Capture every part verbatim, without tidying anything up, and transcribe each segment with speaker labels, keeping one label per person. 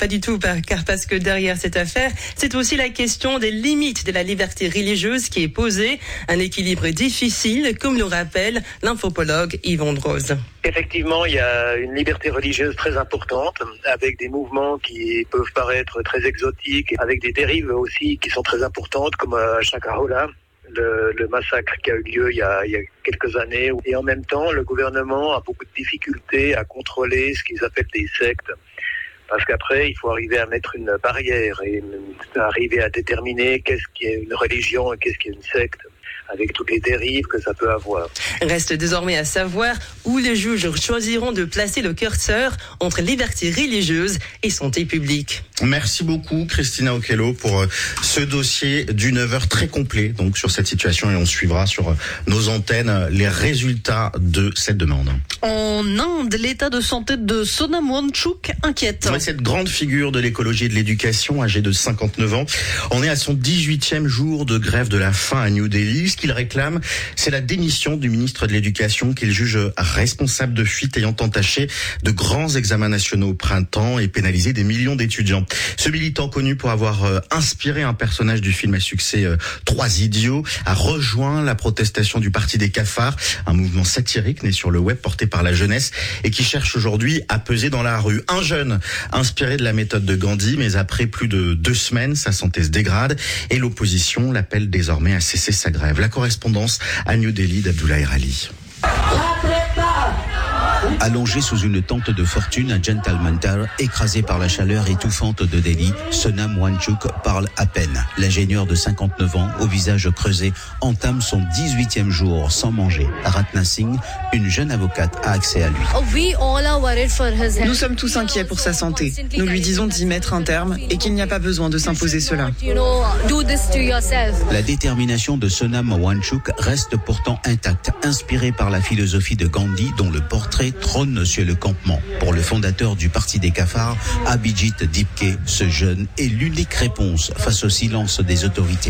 Speaker 1: pas du tout, car parce que derrière cette affaire, c'est aussi la question des limites de la liberté religieuse qui est posée. Un équilibre difficile, comme nous rappelle l'anthropologue Yves Andros.
Speaker 2: Effectivement, il y a une liberté religieuse très importante, avec des mouvements qui peuvent paraître très exotiques, avec des dérives aussi qui sont très importantes, comme à Shakahola. Le, le massacre qui a eu lieu il y a, il y a quelques années. Et en même temps, le gouvernement a beaucoup de difficultés à contrôler ce qu'ils appellent des sectes. Parce qu'après, il faut arriver à mettre une barrière et arriver à déterminer qu'est-ce qui est une religion et qu'est-ce qui est une secte, avec toutes les dérives que ça peut avoir.
Speaker 1: Reste désormais à savoir où les juges choisiront de placer le curseur entre liberté religieuse et santé publique.
Speaker 3: Merci beaucoup Christina Okello pour ce dossier du neuf heures très complet donc sur cette situation, et on suivra sur nos antennes les résultats de cette demande.
Speaker 4: En Inde, l'état de santé de Sonam Wangchuk inquiète.
Speaker 3: Ouais, cette grande figure de l'écologie et de l'éducation, âgée de cinquante-neuf ans, on est à son dix-huitième jour de grève de la faim à New Delhi. Ce qu'il réclame, c'est la démission du ministre de l'Éducation qu'il juge responsable de fuites ayant entaché de grands examens nationaux au printemps et pénalisé des millions d'étudiants. Ce militant, connu pour avoir euh, inspiré un personnage du film à succès euh, Trois Idiots, a rejoint la protestation du Parti des Cafards, un mouvement satirique né sur le web porté par la jeunesse et qui cherche aujourd'hui à peser dans la rue. Un jeune inspiré de la méthode de Gandhi, mais après plus de deux semaines, sa santé se dégrade et l'opposition l'appelle désormais à cesser sa grève. La correspondance à New Delhi d'Abdoulaye Ali.
Speaker 5: Allongé sous une tente de fortune à Jantal Mantar, écrasé par la chaleur étouffante de Delhi, Sonam Wangchuk parle à peine. L'ingénieur de cinquante-neuf ans, au visage creusé, entame son dix-huitième jour sans manger. Ratna Singh, une jeune avocate, a accès à lui.
Speaker 6: Nous sommes tous inquiets pour sa santé. Nous lui disons d'y mettre un terme et qu'il n'y a pas besoin de s'imposer cela.
Speaker 5: La détermination de Sonam Wangchuk reste pourtant intacte, inspirée par la philosophie de Gandhi, dont le portrait trône sur le campement. Pour le fondateur du Parti des Cafards, Abhijit Dipke, ce jeune est l'unique réponse face au silence des autorités.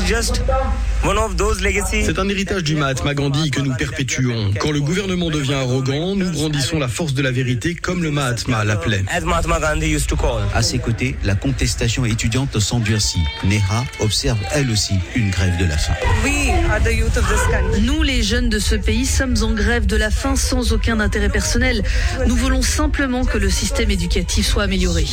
Speaker 7: C'est un héritage du Mahatma Gandhi que nous perpétuons. Quand le gouvernement devient arrogant, nous brandissons la force de la vérité comme le Mahatma l'appelait.
Speaker 5: À ses côtés, la contestation étudiante s'endurcit. Neha observe elle aussi une grève de la faim.
Speaker 4: Nous, les jeunes de ce pays, sommes en grève de la faim sans aucun intérêt personnel. Nous voulons simplement que le système éducatif soit amélioré.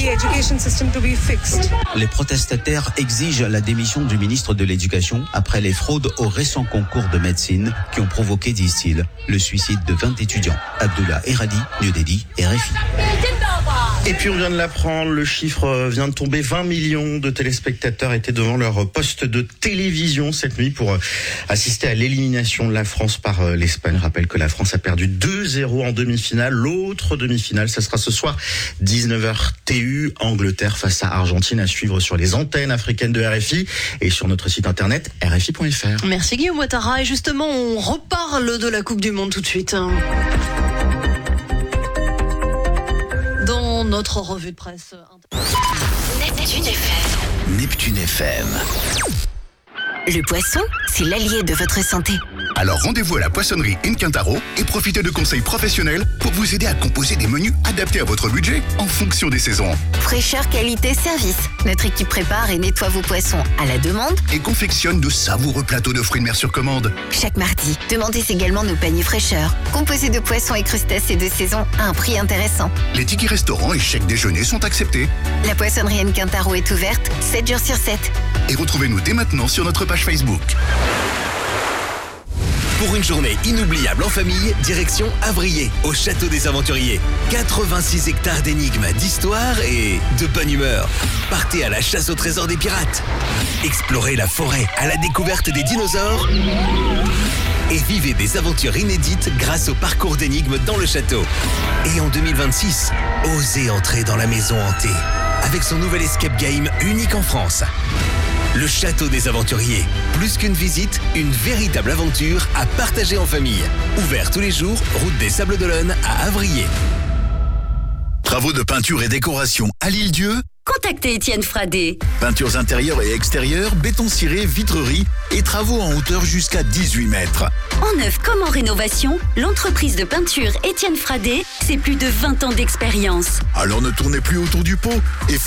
Speaker 5: Les protestataires exigent la démission du ministre de l'Éducation après les fraudes au récent concours de médecine qui ont provoqué, disent-ils, le suicide de vingt étudiants. Abdullah Eradi, New Delhi, R F I.
Speaker 3: Et puis on vient de l'apprendre, le chiffre vient de tomber, vingt millions de téléspectateurs étaient devant leur poste de télévision cette nuit pour assister à l'élimination de la France par l'Espagne. Je rappelle que la France a perdu deux zéro en demi-finale. L'autre demi-finale, ça sera ce soir, dix-neuf heures T U, Angleterre face à Argentine, à suivre sur les antennes africaines de R F I et sur notre site internet R F I point F R.
Speaker 4: Merci Guillaume Ouattara. Et justement, on reparle de la Coupe du Monde tout de suite. Dans notre revue de presse.
Speaker 8: Neptune F M.
Speaker 9: Neptune F M.
Speaker 8: Le poisson, c'est l'allié de votre santé.
Speaker 9: Alors rendez-vous à la poissonnerie Incantaro et profitez de conseils professionnels pour vous aider à composer des menus adaptés à votre budget en fonction des saisons.
Speaker 8: Fraîcheur, qualité, service. Notre équipe prépare et nettoie vos poissons à la demande
Speaker 9: et confectionne de savoureux plateaux de fruits de mer sur commande.
Speaker 8: Chaque mardi, demandez également nos paniers fraîcheur, composés de poissons et crustacés de saison à un prix intéressant.
Speaker 9: Les tickets restaurants et chèques déjeuner sont acceptés.
Speaker 8: La poissonnerie Incantaro est ouverte sept jours sur sept.
Speaker 9: Et retrouvez-nous dès maintenant sur notre page Facebook.
Speaker 10: Pour une journée inoubliable en famille, direction Avrier, au Château des Aventuriers. quatre-vingt-six hectares d'énigmes, d'histoire et de bonne humeur. Partez à la chasse au trésor des pirates. Explorez la forêt à la découverte des dinosaures. Et vivez des aventures inédites grâce au parcours d'énigmes dans le château. Et en deux mille vingt-six, osez entrer dans la maison hantée avec son nouvel escape game unique en France. Le Château des Aventuriers. Plus qu'une visite, une véritable aventure à partager en famille. Ouvert tous les jours, route des Sables d'Olonne à Avrier.
Speaker 9: Travaux de peinture et décoration à l'Île-Dieu.
Speaker 11: Contactez Étienne Fradé.
Speaker 9: Peintures intérieures et extérieures, béton ciré, vitrerie et travaux en hauteur jusqu'à dix-huit mètres.
Speaker 11: En neuf comme en rénovation, l'entreprise de peinture Étienne Fradé, c'est plus de vingt ans d'expérience.
Speaker 9: Alors ne tournez plus autour du pot et